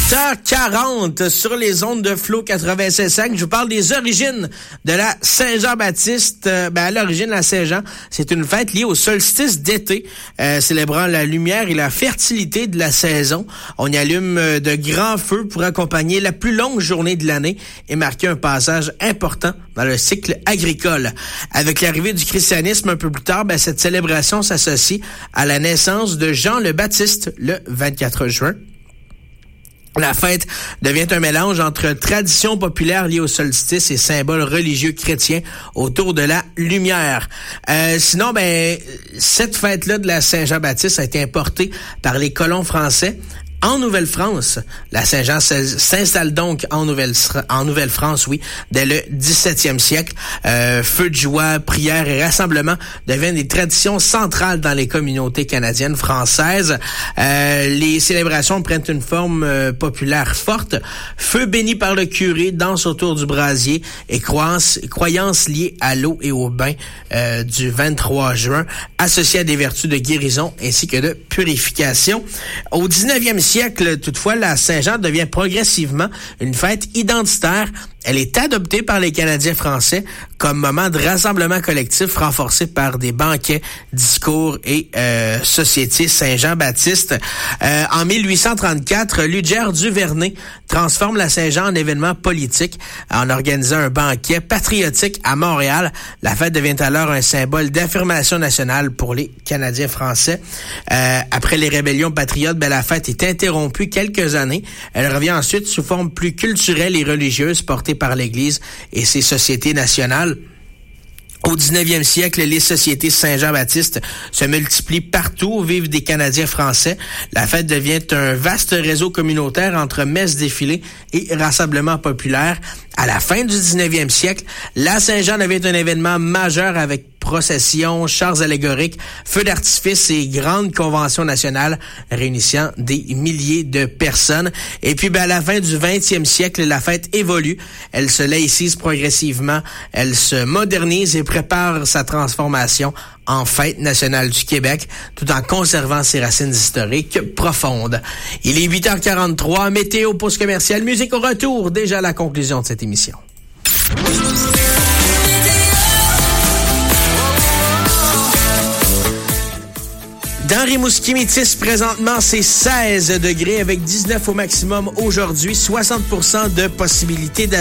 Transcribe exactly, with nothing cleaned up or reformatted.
huit heures quarante sur les ondes de Flow quatre-vingt-seize virgule cinq. Je vous parle des origines de la Saint-Jean-Baptiste. Euh, ben, à l'origine, la Saint-Jean, c'est une fête liée au solstice d'été, euh, célébrant la lumière et la fertilité de la saison. On y allume euh, de grands feux pour accompagner la plus longue journée de l'année et marquer un passage important dans le cycle agricole. Avec l'arrivée du christianisme un peu plus tard, ben, cette célébration s'associe à la naissance de Jean le Baptiste le vingt-quatre juin. La fête devient un mélange entre traditions populaires liées au solstice et symboles religieux chrétiens autour de la lumière. Euh, sinon, ben, cette fête-là de la Saint-Jean-Baptiste a été importée par les colons français. En Nouvelle-France, la Saint-Jean s'installe donc en Nouvelle en Nouvelle-France, oui, dès le dix-septième siècle. Euh, feux de joie, prières et rassemblements deviennent des traditions centrales dans les communautés canadiennes, françaises. Euh, les célébrations prennent une forme euh, populaire forte. Feu béni par le curé, danse autour du brasier et croyances, croyances liées à l'eau et au bain euh, du vingt-trois juin, associées à des vertus de guérison ainsi que de purification. Au dix-neuvième siècle, siècle, toutefois, la Saint-Jean devient progressivement une fête identitaire. Elle est adoptée par les Canadiens français comme moment de rassemblement collectif renforcé par des banquets, discours et euh, sociétés Saint-Jean-Baptiste. Euh, en mille huit cent trente-quatre, Ludger Duvernay transforme la Saint-Jean en événement politique en organisant un banquet patriotique à Montréal. La fête devient alors un symbole d'affirmation nationale pour les Canadiens français. Euh, après les rébellions patriotes, ben, la fête est interrompue quelques années. Elle revient ensuite sous forme plus culturelle et religieuse portée par l'Église et ses sociétés nationales. Au dix-neuvième siècle, les sociétés Saint-Jean-Baptiste se multiplient partout où vivent des Canadiens français. La fête devient un vaste réseau communautaire entre messes, défilés et rassemblements populaires. À la fin du dix-neuvième siècle, la Saint-Jean devient un événement majeur avec processions, chars allégoriques, feux d'artifice et grandes conventions nationales réunissant des milliers de personnes. Et puis, ben, à la fin du vingtième siècle, la fête évolue. Elle se laïcise progressivement, elle se modernise et prépare sa transformation en fête nationale du Québec, tout en conservant ses racines historiques profondes. Il est huit heures quarante-trois, météo, pause commerciale, musique au retour, déjà à la conclusion de cette émission. Dans Rimouski-Métis, présentement, c'est seize degrés avec dix-neuf au maximum aujourd'hui, soixante pour cent de possibilité d'averse.